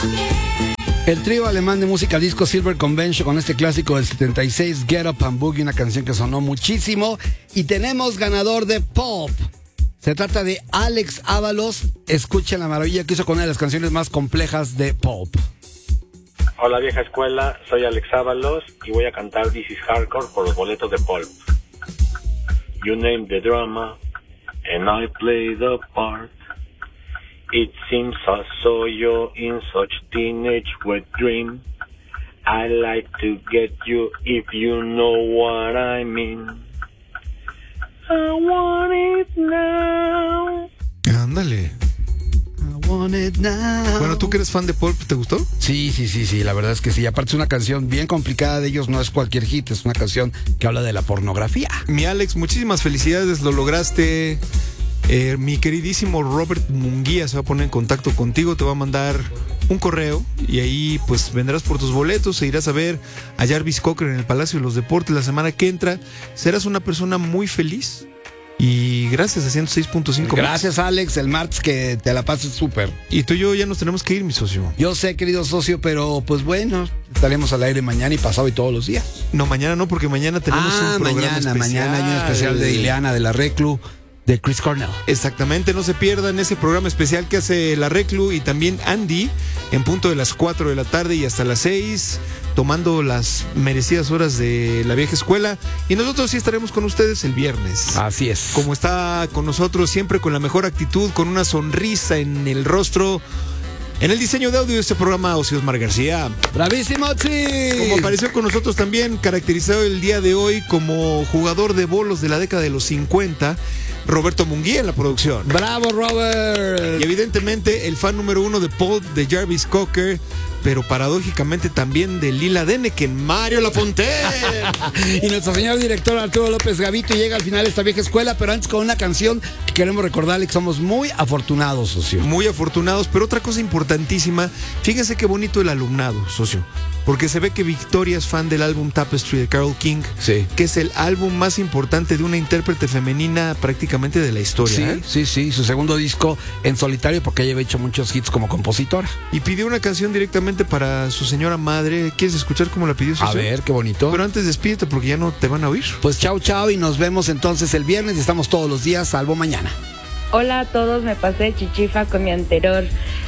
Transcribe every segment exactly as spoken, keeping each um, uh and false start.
El trío alemán de música disco Silver Convention con este clásico del setenta y seis, Get Up and Boogie, una canción que sonó muchísimo. Y tenemos ganador de Pop. Se trata de Alex Ábalos. Escuchen la maravilla que hizo con una de las canciones más complejas de Pop. Hola vieja escuela, soy Alex Ábalos y voy a cantar This is Hardcore por los boletos de Pulp. You name the drama and I play the part. It seems I saw you in such teenage wet dream. I like to get you if you know what I mean. I want it now. Ándale. I want it now. Bueno, tú que eres fan de Pulp, ¿te gustó? Sí, sí, sí, sí, la verdad es que sí. Aparte es una canción bien complicada de ellos, no es cualquier hit, es una canción que habla de la pornografía. Mi Alex, muchísimas felicidades, lo lograste. Eh, mi queridísimo Robert Munguía se va a poner en contacto contigo, te va a mandar un correo y ahí pues vendrás por tus boletos e irás a ver a Jarvis Cocker en el Palacio de los Deportes la semana que entra. Serás una persona muy feliz y gracias a ciento seis punto cinco. Gracias Alex, el martes que te la pases súper. Y tú y yo ya nos tenemos que ir, mi socio. Yo sé, querido socio, pero pues bueno, estaremos al aire mañana y pasado y todos los días. No, mañana no, porque mañana tenemos ah, un programa mañana, especial. mañana hay un especial de Ileana de la Reclu, de Chris Cornell. Exactamente, no se pierdan ese programa especial que hace la Reclu y también Andy en punto de las cuatro de la tarde y hasta las seis, tomando las merecidas horas de la vieja escuela. Y nosotros sí estaremos con ustedes el viernes. Así es. Como está con nosotros siempre con la mejor actitud, con una sonrisa en el rostro. En el diseño de audio de este programa, Osiosmar García. ¡Bravísimo, sí! Como apareció con nosotros también, caracterizado el día de hoy como jugador de bolos de la década de los cincuenta, Roberto Munguía en la producción. ¡Bravo, Robert! Y evidentemente el fan número uno de Paul, de Jarvis Cocker, pero paradójicamente también de Lila Deneken, Mario Lafontaine. Y nuestro señor director Arturo López Gavito llega al final de esta vieja escuela, pero antes con una canción que queremos recordarle que somos muy afortunados, socio. Muy afortunados, pero otra cosa importantísima, fíjense qué bonito el alumnado, socio. Porque se ve que Victoria es fan del álbum Tapestry de Carole King, sí, que es el álbum más importante de una intérprete femenina prácticamente de la historia. Sí, ¿eh? sí, sí, su segundo disco en solitario porque ella había hecho muchos hits como compositora. Y pidió una canción directamente para su señora madre. ¿Quieres escuchar cómo la pidió? A ver, qué bonito. Pero antes despídete porque ya no te van a oír. Pues chao, chao y nos vemos entonces el viernes y estamos todos los días, salvo mañana. Hola a todos, me pasé chichifa con mi anterior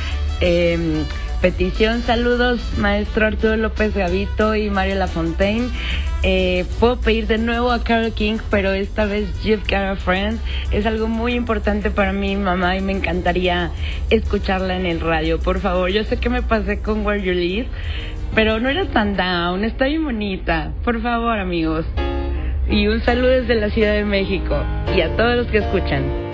eh, petición. Saludos, maestro Arturo López Gavito y Mario Lafontaine. Eh, puedo pedir de nuevo a Carole King, pero esta vez You've Got a Friend. Es algo muy importante para mi mamá y me encantaría escucharla en el radio. Por favor, yo sé que me pasé con Where You Live, pero no eres tan down, está bien bonita. Por favor, amigos. Y un saludo desde la Ciudad de México y a todos los que escuchan.